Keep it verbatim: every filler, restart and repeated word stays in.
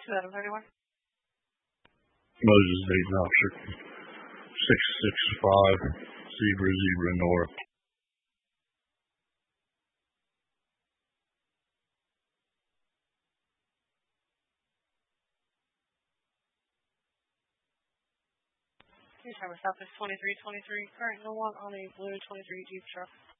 two out of thirty-one. Moses Dayton officer. six six five, zebra, zebra, north. Your time is up. It's twenty-three twenty-three. Current no one on a blue twenty-three Jeep truck.